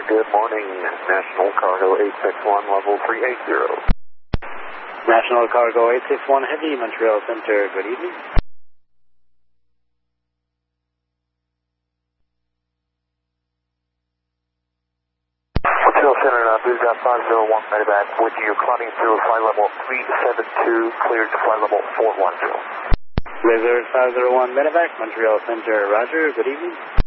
good morning. National Cargo 861, level 380. National Cargo 861 Heavy, Montreal Center, good evening. Montreal Center, Booz 501 medevac with you, clouding through flight level 372, cleared to flight level 410. Blizzard 501 medevac, Montreal Center, roger, good evening.